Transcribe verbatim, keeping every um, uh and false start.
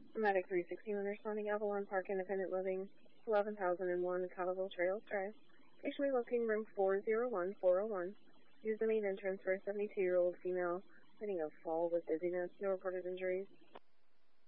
Medic three sixteen responding Avalon Park Independent Living, eleven thousand one Cottleville Trails Drive. Patient may locate room four zero one four oh one. Use the main entrance for a seventy-two-year-old female having a fall with dizziness. No reported injuries.